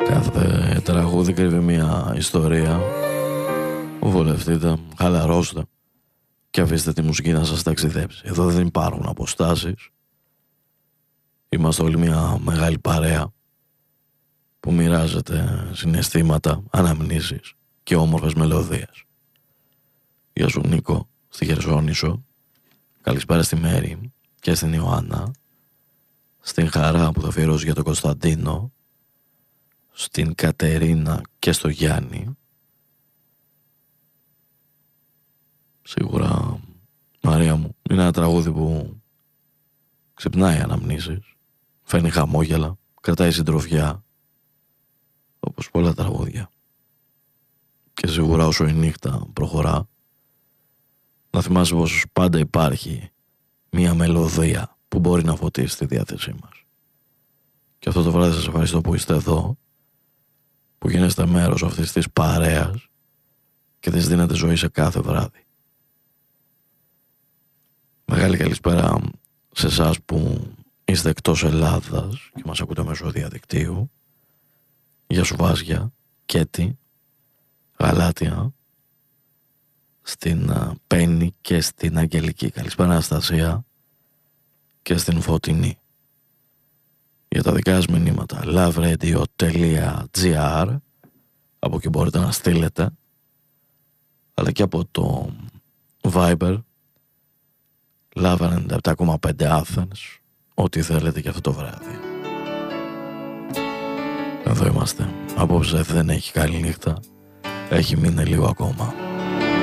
Κάθε τραγούδι κρύβει μια ιστορία. Βολευτείτε, χαλαρώστε και αφήστε τη μουσική να σας ταξιδέψει. Εδώ δεν υπάρχουν αποστάσεις. Είμαστε όλοι μια μεγάλη παρέα που μοιράζεται συναισθήματα, αναμνήσεις και όμορφες μελωδίες. Γεια σου Νίκο, στη Χερσόνησο. Καλησπέρα στη Μέρη και στην Ιωάννα. Στην Χαρά που θα αφιερώσει για τον Κωνσταντίνο. Στην Κατερίνα και στο Γιάννη. Σίγουρα, Μαρία μου, είναι ένα τραγούδι που ξυπνάει αναμνήσεις, φέρνει χαμόγελα, κρατάει συντροφιά, όπως πολλά τραγούδια. Και σίγουρα όσο η νύχτα προχωρά, να θυμάσαι πως πάντα υπάρχει μία μελωδία που μπορεί να φωτίσει τη διάθεσή μας. Και αυτό το βράδυ σας ευχαριστώ που είστε εδώ, που γίνεστε μέρος αυτής της παρέας και της δίνετε ζωή σε κάθε βράδυ. Μεγάλη καλησπέρα σε εσάς που είστε εκτός Ελλάδας και μας ακούτε μέσω διαδικτύου. Γεια σου Βάζια, Κέτη, Γαλάτια, στην Πέννη και στην Αγγελική. Καλησπέρα Αναστασία και στην Φωτεινή. Για τα δικά σας μηνύματα loveradio.gr, από εκεί μπορείτε να στείλετε, αλλά και από το Viber Love97,5 Athens, ό,τι θέλετε και αυτό το βράδυ. Εδώ είμαστε. Απόψε δεν έχει καλή νύχτα, έχει μείνει λίγο ακόμα.